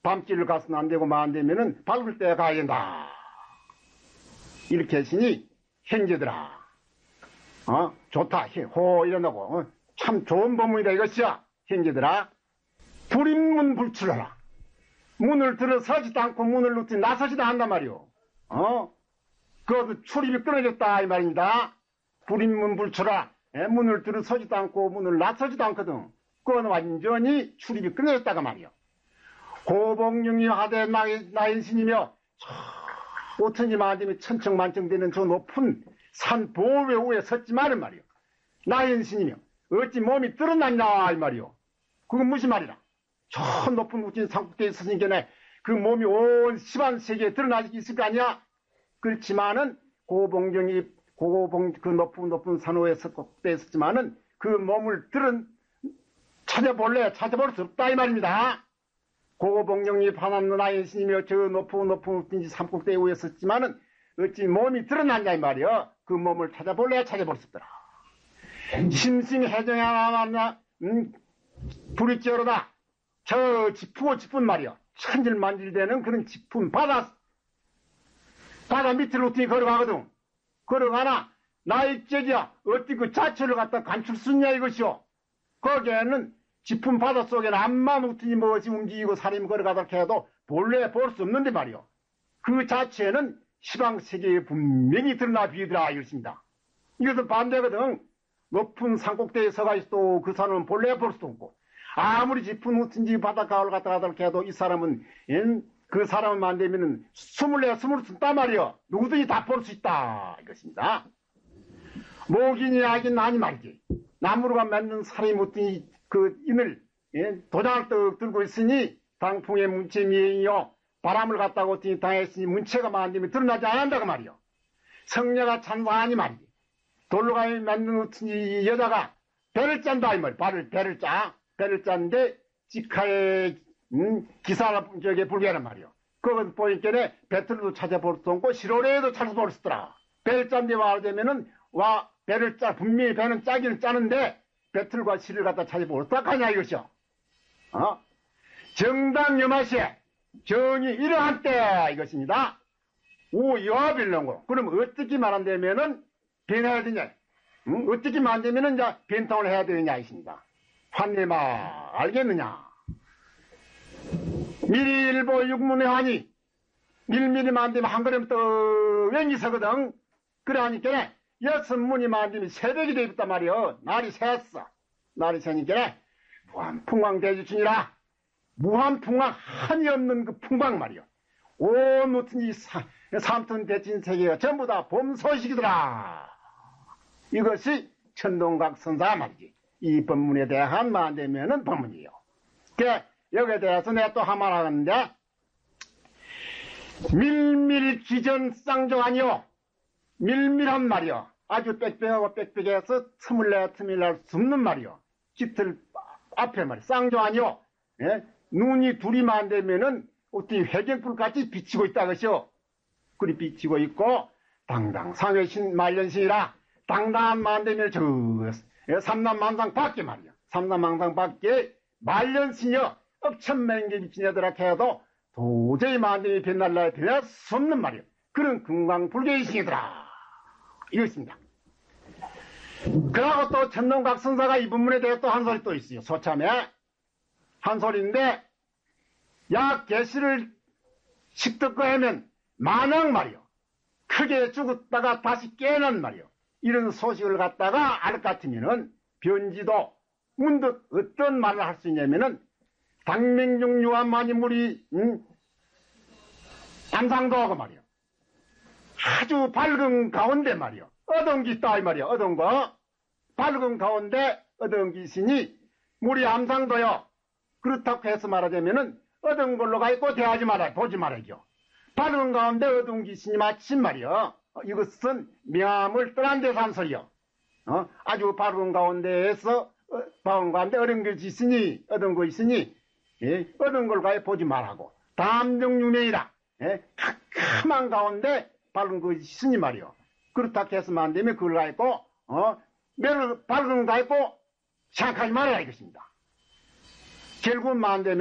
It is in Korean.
밤길을 가서는 안 되고 안 되면은 밝을 때 가야 된다. 이렇게 했으니 형제들아, 좋다, 호 이러고 참 좋은 법문이다 이것이야. 형제들아, 불인문 불출하라. 문을 들어서지도 않고 문을 놓지 나서지도 않단 말이오. 그것도 출입이 끊어졌다 이 말입니다. 불인문 불출하라. 문을 들어서지도 않고 문을 나서지도 않거든. 그건 완전히 출입이 끊어졌다가 말이오. 고복령이 하되 나인신이며 오천지 만점이 천청만청 되는 저 높은 산 보배 위에 섰지만은 말이오. 나인신이며 어찌 몸이 드러났냐 이 말이오. 그건 무슨 말이라. 저 높은 우진 산꼭대기에 서신게네 그 몸이 온 시반 세계에 드러나지 있을 거 아니야. 그렇지만은 고봉경이 그 높은 산호에 꼭대기에 섰지만은 그 몸을 찾아볼 수 없다 이 말입니다. 고봉경이 반함는 아인신이며 저 높은 우진 산꼭대기 위에 섰지만은 어찌 몸이 드러났냐 이 말이여. 그 몸을 찾아볼 수 없더라. 심심해정이 하나 불이 찌어로다. 저 짚은 말이요. 천질만질되는 그런 짚은 바다 밑을 어떻게 걸어가거든. 걸어가나 나의 째기야 어떻게 그 자체를 갖다 감출 수 있냐 이것이요. 거기에는 짚은 바다 속에는 암만 어떻게 무엇이 움직이고 사람이 걸어가다 해도 본래 볼 수 없는데 말이요. 그 자체는 시방세계에 분명히 드러나 비더라 이것입니다. 이것은 반대거든. 높은 산꼭대기에 서가 있어도 그 산은 본래 볼 수도 없고 아무리 짚은 어떤지 바닷가를 갔다 해도 이 사람은 그 사람만 되면은 숨을 쓴단 말이요. 누구든지 다 볼 수 있다 이것입니다. 목인이 하긴 아니 말이지. 나무로가 맺는 사람이 어떤 그 인을 도장을 떡 들고 있으니 당풍의 문체미에요. 바람을 갖다가 어떤 당했으니 문체가 만들면 드러나지 않는다고 말이요. 성녀가 찬사하니 말이지. 돌로가 맺는 어떤지 여자가 배를 짠다 이 말. 배를 짠데 직하에 기사 저게 불개란 말이요. 그건 보니까 배틀도 찾아볼 수 없고 실오래에도 찾아볼 수 있더라. 배를 짠데 말하자면은 분명히 배는 짜기는 짜는데 배틀과 실을 갖다 찾아볼 수 없다냐 이것이요. 정당 염화시에 정이 이러한 때 이것입니다. 오여빌렁고 그럼 어떻게 말한다면은 변해야 되냐? 어떻게 만들면은 이제 변통을 해야 되느냐 이십니다. 환내마 알겠느냐? 밀보 육문의 환이 밀밀이 만들면 한 걸음 떡 왠지 서거든. 그러니까 여섯 문이 만들면 새벽이 되었단 말이여. 날이 샜어. 날이 새니까 무한풍광 대주춘이라. 무한풍광 한이 없는 그 풍광 말이여. 온 어떤 이 삼톤 대진 세계가 전부 다 봄 소식이더라. 이것이 천동각 선사 말이지. 이 법문에 대한 만되면은 법문이요. 여기에 대해서 내가 또 한 말 하는데, 밀밀기전 쌍종아니요. 밀밀한 말이요. 아주 빽빽하고 빽빽해서 틈을 낼 수 없는 말이요. 깃털 앞에 말이요. 쌍종아니요. 눈이 둘이 만되면은 어떻게 회경불같이 비치고 있다 것이요. 그리 비치고 있고 당당 상회신 말년신이라 당당한 만되면 저 삼남만상 밖에 말이야. 삼남만상 밖에 말년신이여 억천맹기 지내더라 해도 도저히 만dem이 빛날라 변할 수 없는 말이야. 그런 금강불교의 신이더라. 이것입니다. 그러고 또 천동각 선사가 이 본문에 대해 또 한 소리 또 있어요. 소참에 한 소리인데 약 계시를 식듣고 하면 마냥 말이요. 크게 죽었다가 다시 깨난 말이요. 이런 소식을 갖다가 알 것 같으면은 변지도 문득 어떤 말을 할 수 있냐면은 당명중 유한마니물이 암상도하고 말이요. 아주 밝은 가운데 말이요. 어두운 게 있다 이 말이요. 어두운 거. 밝은 가운데 어두운 게 있으니 물이 암상도요. 그렇다고 해서 말하자면은 어두운 걸로 가 있고 대하지 말아요. 보지 말아요. 밝은 가운데 어두운 게 있으니 마침 말이요. 이것은 명암을 떠난 데서 한 소리요. 아주 밝은 가운데에서 밝은 가운데 어두운 것이 있으니 어두운 걸 가에 보지 말라고. 담정유명이라 캄캄한 가운데 밝은 것이 있으니 말이요. 그렇다고 해서만 안 되면 그걸 가 있고 밝은 거 가 있고 생각하지 말아야 이것입니다. 결국은 안 되면